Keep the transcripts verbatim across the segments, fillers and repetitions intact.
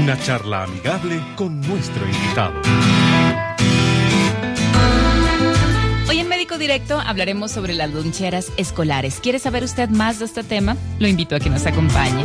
Una charla amigable con nuestro invitado. Hoy en Médico Directo hablaremos sobre las loncheras escolares. ¿Quiere saber usted más de este tema? Lo invito a que nos acompañe.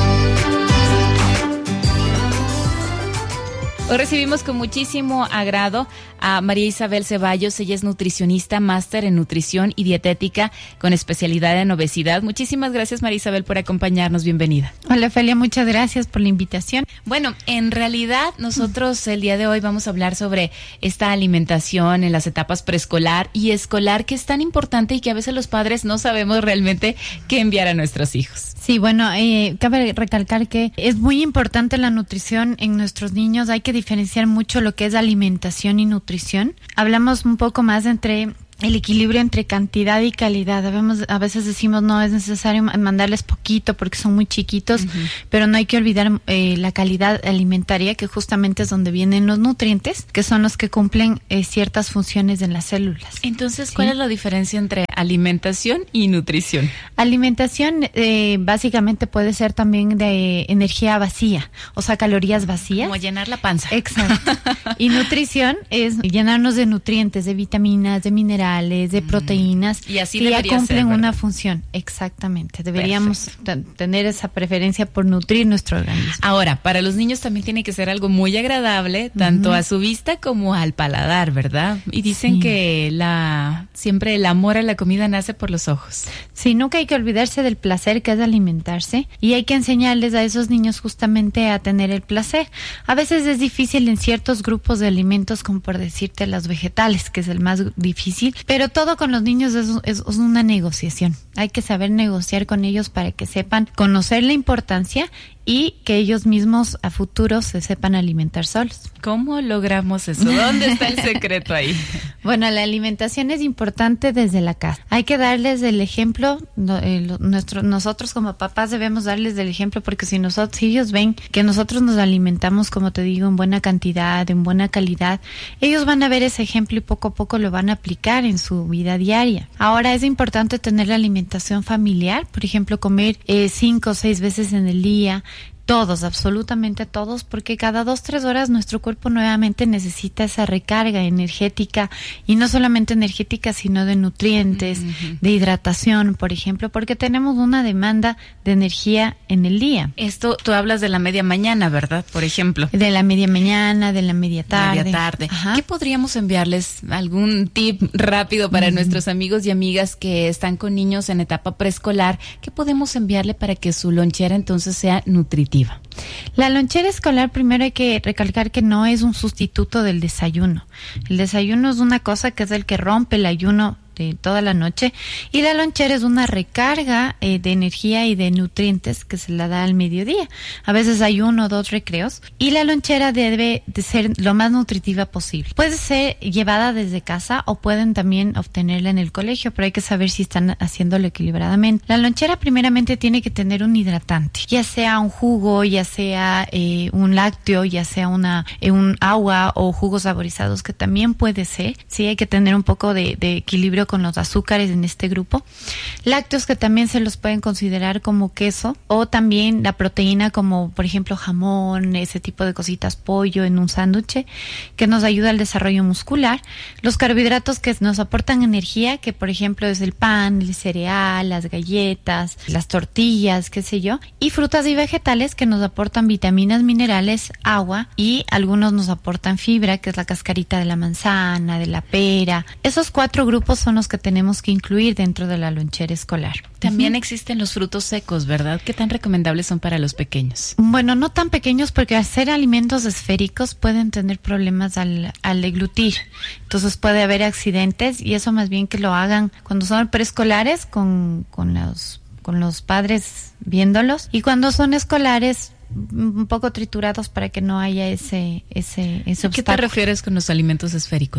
Hoy recibimos con muchísimo agrado a María Isabel Ceballos. Ella es nutricionista, máster en nutrición y dietética con especialidad en obesidad. Muchísimas gracias, María Isabel, por acompañarnos. Bienvenida. Hola, Felia, muchas gracias por la invitación. Bueno, en realidad nosotros el día de hoy vamos a hablar sobre esta alimentación en las etapas preescolar y escolar, que es tan importante y que a veces los padres no sabemos realmente qué enviar a nuestros hijos. Sí, bueno, eh, cabe recalcar que es muy importante la nutrición en nuestros niños. Hay que diferenciar mucho lo que es alimentación y nutrición. Hablamos un poco más entre el equilibrio entre cantidad y calidad. Habemos, a veces decimos no es necesario mandarles poquito porque son muy chiquitos, uh-huh. pero no hay que olvidar eh, la calidad alimentaria, que justamente es donde vienen los nutrientes, que son los que cumplen eh, ciertas funciones en las células. Entonces, ¿sí? ¿Cuál es la diferencia entre alimentación y nutrición? Alimentación eh, básicamente puede ser también de energía vacía, o sea, calorías vacías. Como llenar la panza. Exacto. Y nutrición es llenarnos de nutrientes, de vitaminas, de minerales, de proteínas, y así que ya cumplen ser, una función. Exactamente. Deberíamos t- tener esa preferencia por nutrir nuestro organismo. Ahora, para los niños también tiene que ser algo muy agradable, tanto uh-huh. a su vista como al paladar, ¿verdad? Y dicen sí. que la siempre el amor a la comida nace por los ojos. Sí, nunca hay que olvidarse del placer que es alimentarse, y hay que enseñarles a esos niños justamente a tener el placer. A veces es difícil en ciertos grupos de alimentos, como por decirte los vegetales, que es el más difícil. Pero todo con los niños es, es, es una negociación. Hay que saber negociar con ellos para que sepan conocer la importancia y que ellos mismos a futuro se sepan alimentar solos. ¿Cómo logramos eso? ¿Dónde está el secreto ahí? Bueno, la alimentación es importante desde la casa. Hay que darles el ejemplo. No, eh, nuestro, nosotros como papás debemos darles el ejemplo, porque si nosotros, si ellos ven que nosotros nos alimentamos, como te digo, en buena cantidad, en buena calidad, ellos van a ver ese ejemplo y poco a poco lo van a aplicar en su vida diaria. Ahora es importante tener la alimentación familiar, por ejemplo, comer eh, cinco o seis veces en el día. Todos, absolutamente todos, porque cada dos, tres horas nuestro cuerpo nuevamente necesita esa recarga energética, y no solamente energética, sino de nutrientes, uh-huh. de hidratación, por ejemplo, porque tenemos una demanda de energía en el día. Esto, tú hablas de la media mañana, ¿verdad? Por ejemplo. De la media mañana, de la media tarde. Media tarde. Ajá. ¿Qué podríamos enviarles? ¿Algún tip rápido para uh-huh. nuestros amigos y amigas que están con niños en etapa preescolar? ¿Qué podemos enviarle para que su lonchera entonces sea nutritiva? La lonchera escolar, primero hay que recalcar que no es un sustituto del desayuno. El desayuno es una cosa que es el que rompe el ayuno de toda la noche, y la lonchera es una recarga eh, de energía y de nutrientes que se la da al mediodía. A veces hay uno o dos recreos, y la lonchera debe de ser lo más nutritiva posible. Puede ser llevada desde casa o pueden también obtenerla en el colegio, pero hay que saber si están haciéndolo equilibradamente. La lonchera primeramente tiene que tener un hidratante, ya sea un jugo, ya sea eh, un lácteo, ya sea una eh, un agua o jugos saborizados, que también puede ser. Sí, hay que tener un poco de, de equilibrio con los azúcares en este grupo. Lácteos, que también se los pueden considerar como queso, o también la proteína, como por ejemplo jamón, ese tipo de cositas, pollo en un sándwich, que nos ayuda al desarrollo muscular. Los carbohidratos que nos aportan energía, que por ejemplo es el pan, el cereal, las galletas, las tortillas, qué sé yo, y frutas y vegetales que nos aportan vitaminas, minerales, agua, y algunos nos aportan fibra, que es la cascarita de la manzana, de la pera. Esos cuatro grupos son los que tenemos que incluir dentro de la lonchera escolar. También uh-huh. existen los frutos secos, ¿verdad? ¿Qué tan recomendables son para los pequeños? Bueno, no tan pequeños, porque al ser alimentos esféricos pueden tener problemas al, al deglutir. Entonces puede haber accidentes, y eso más bien que lo hagan cuando son preescolares con, con los con los padres viéndolos, y cuando son escolares un poco triturados para que no haya ese ese ese obstáculo. ¿Qué te refieres con los alimentos esféricos?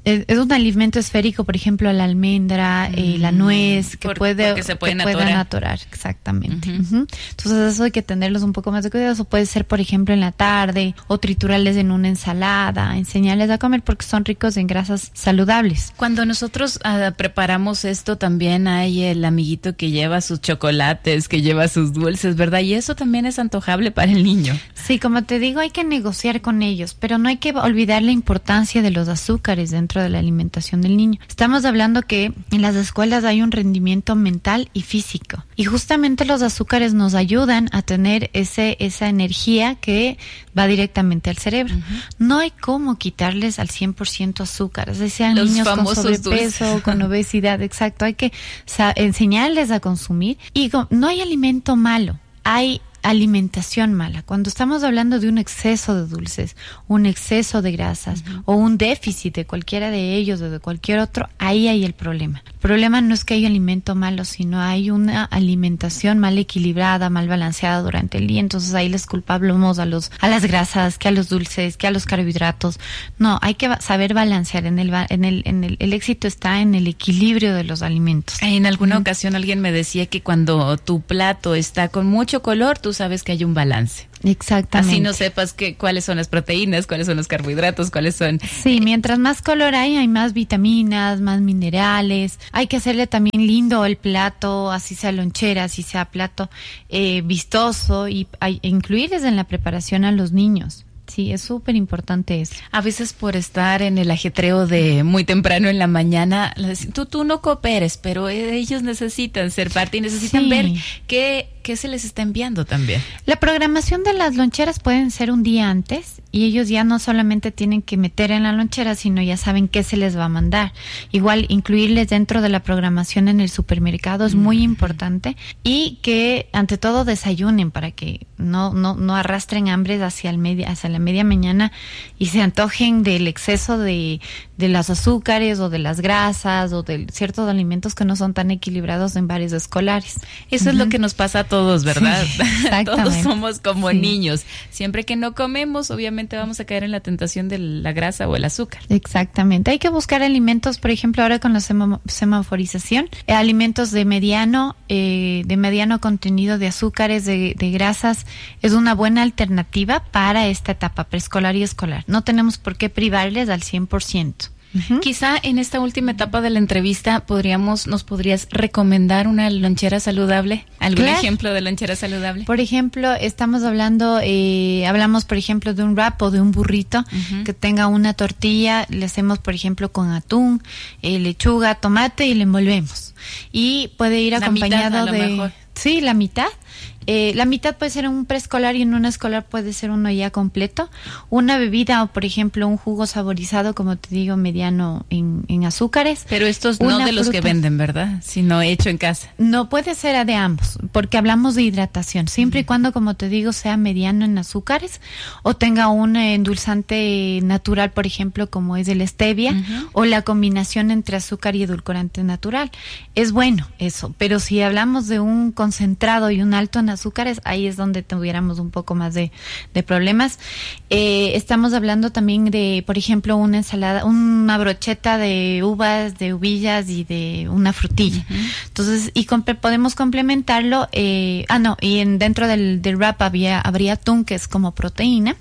Es, es un alimento esférico, por ejemplo, la almendra, mm, eh, la nuez, que, por, puede, se pueden, que pueden atorar. Exactamente. Uh-huh. Uh-huh. Entonces eso hay que tenerlos un poco más de cuidado. Eso puede ser, por ejemplo, en la tarde, o triturarles en una ensalada, enseñarles a comer porque son ricos en grasas saludables. Cuando nosotros uh, preparamos esto, también hay el amiguito que lleva sus chocolates, que lleva sus dulces, ¿verdad? Y eso también es antojable para el niño. Sí, como te digo, hay que negociar con ellos, pero no hay que olvidar la importancia de los azúcares dentro de la alimentación del niño. Estamos hablando que en las escuelas hay un rendimiento mental y físico, y justamente los azúcares nos ayudan a tener ese esa energía que va directamente al cerebro. Uh-huh. No hay cómo quitarles al cien por ciento azúcar, o sea, sean los niños con sobrepeso, con obesidad, exacto. Hay que sa- enseñarles a consumir, y con, no hay alimento malo, hay alimentación mala. Cuando estamos hablando de un exceso de dulces, un exceso de grasas, uh-huh, o un déficit de cualquiera de ellos o de cualquier otro, ahí hay el problema. El problema no es que haya alimento malo, sino hay una alimentación mal equilibrada, mal balanceada durante el día. Entonces ahí les culpamos a los a las grasas, que a los dulces, que a los carbohidratos. No, hay que saber balancear. En el en el en el, el éxito está en el equilibrio de los alimentos. En alguna uh-huh. ocasión alguien me decía que cuando tu plato está con mucho color, tú sabes que hay un balance. Exactamente. Así no sepas que, cuáles son las proteínas, cuáles son los carbohidratos, cuáles son... Sí, mientras más color hay, hay más vitaminas, más minerales. Hay que hacerle también lindo el plato, así sea lonchera, así sea plato eh, vistoso, y hay, e incluirles en la preparación a los niños. Sí, es súper importante eso. A veces por estar en el ajetreo de muy temprano en la mañana, tú, tú no cooperes, pero ellos necesitan ser parte y necesitan sí. ver qué, qué se les está enviando también. La programación de las loncheras pueden ser un día antes, y ellos ya no solamente tienen que meter en la lonchera, sino ya saben qué se les va a mandar. Igual incluirles dentro de la programación en el supermercado es mm. muy importante, y que ante todo desayunen para que no no no arrastren hambre hacia el media hacia la media mañana y se antojen del exceso de de los azúcares o de las grasas o de ciertos alimentos que no son tan equilibrados en varios escolares. Eso uh-huh. es lo que nos pasa a todos, ¿verdad? Sí, todos somos como sí. niños. Siempre que no comemos, obviamente vamos a caer en la tentación de la grasa o el azúcar. Exactamente. Hay que buscar alimentos, por ejemplo, ahora con la sema- semaforización, eh, alimentos de mediano, eh, de mediano contenido de azúcares, de, de grasas, es una buena alternativa para esta etapa preescolar y escolar. No tenemos por qué privarles al cien por ciento. Uh-huh. Quizá en esta última etapa de la entrevista podríamos, nos podrías recomendar una lonchera saludable, algún claro. ejemplo de lonchera saludable. Por ejemplo, estamos hablando, eh, hablamos por ejemplo de un wrap o de un burrito uh-huh. que tenga una tortilla, le hacemos por ejemplo con atún, eh, lechuga, tomate y le envolvemos. Y puede ir acompañado la mitad, a lo de, mejor. sí, la mitad. Eh, la mitad puede ser en un preescolar y en un escolar puede ser uno ya completo. Una bebida o, por ejemplo, un jugo saborizado, como te digo, mediano en, en azúcares. Pero estos no de los fruta. que venden, ¿verdad? Sino hecho en casa. No, puede ser de ambos, porque hablamos de hidratación. Siempre uh-huh. y cuando, como te digo, sea mediano en azúcares o tenga un endulzante natural, por ejemplo, como es el stevia uh-huh. o la combinación entre azúcar y edulcorante natural. Es bueno eso, pero si hablamos de un concentrado y un alto en azúcares, ahí es donde tuviéramos un poco más de, de problemas. Eh, estamos hablando también de, por ejemplo, una ensalada, una brocheta de uvas, de uvillas y de una frutilla. Uh-huh. Entonces, y comp- podemos complementarlo, eh, ah no, y en, dentro del, del wrap había, habría atún, que es como proteína.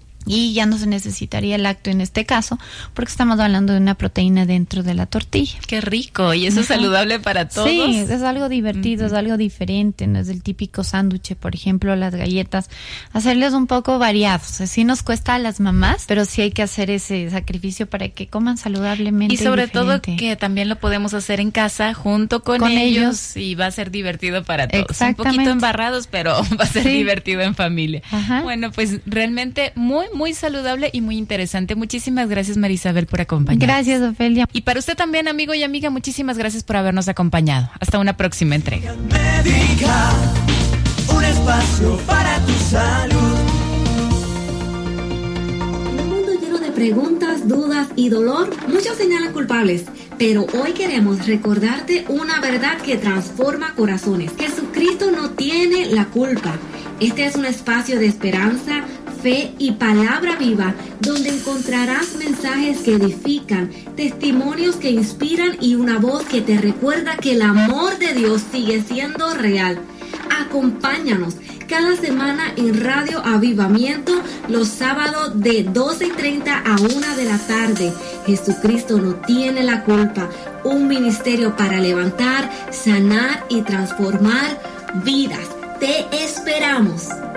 Y ya no se necesitaría el lácteo en este caso, porque estamos hablando de una proteína dentro de la tortilla. ¡Qué rico! ¿Y eso uh-huh. es saludable para todos? Sí, es algo divertido, uh-huh. es algo diferente, no es el típico sándwich, por ejemplo, las galletas. Hacerles un poco variados. Sí nos cuesta a las mamás, pero sí hay que hacer ese sacrificio para que coman saludablemente. Y sobre y todo que también lo podemos hacer en casa junto con, con ellos, ellos y va a ser divertido para todos. Exactamente. Un poquito embarrados, pero va a ser sí. divertido en familia. Ajá. Bueno, pues realmente muy muy saludable y muy interesante. Muchísimas gracias, María Isabel, por acompañarnos. Gracias, Ofelia. Y para usted también, amigo y amiga, muchísimas gracias por habernos acompañado. Hasta una próxima entrega. Médica, un espacio para tu salud. En un mundo lleno de preguntas, dudas y dolor, muchos señalan culpables. Pero hoy queremos recordarte una verdad que transforma corazones. Jesucristo no tiene la culpa. Este es un espacio de esperanza, fe y palabra viva, donde encontrarás mensajes que edifican, testimonios que inspiran y una voz que te recuerda que el amor de Dios sigue siendo real. Acompáñanos cada semana en Radio Avivamiento los sábados de doce y treinta a una de la tarde. Jesucristo no tiene la culpa. Un ministerio para levantar, sanar y transformar vidas. Te esperamos.